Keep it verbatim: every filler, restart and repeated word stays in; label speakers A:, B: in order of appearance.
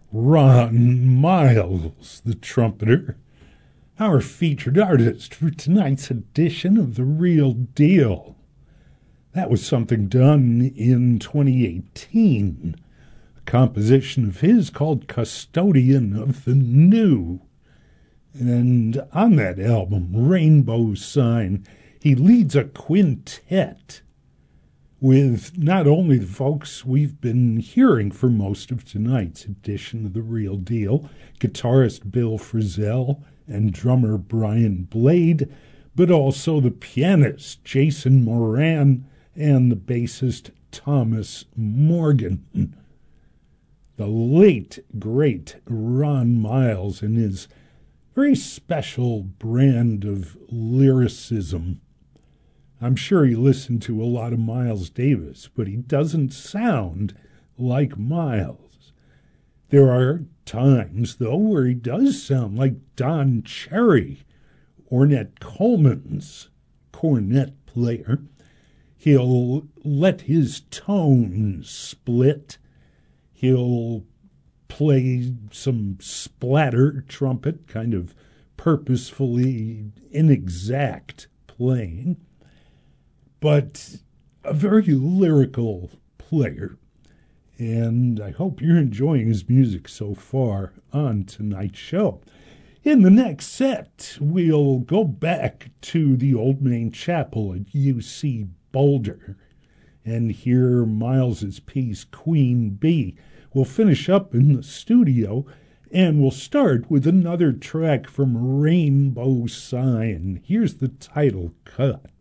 A: Ron Miles, the trumpeter, our featured artist for tonight's edition of The Real Deal. That was something done in twenty eighteen, a composition of his called Custodian of the New. And on that album, Rainbow Sign, he leads a quintet with not only the folks we've been hearing for most of tonight's edition of The Real Deal, guitarist Bill Frisell and drummer Brian Blade, but also the pianist Jason Moran and the bassist Thomas Morgan. The late, great Ron Miles and his very special brand of lyricism. I'm sure he listened to a lot of Miles Davis, but he doesn't sound like Miles. There are times, though, where he does sound like Don Cherry, Ornette Coleman's cornet player. He'll let his tone split. He'll play some splatter trumpet, kind of purposefully inexact playing, but a very lyrical player. And I hope you're enjoying his music so far on tonight's show. In the next set, we'll go back to the Old Main Chapel at U C Boulder and hear Miles's piece, Queen Bee. We'll finish up in the studio, and we'll start with another track from Rainbow Sign. Here's the title cut.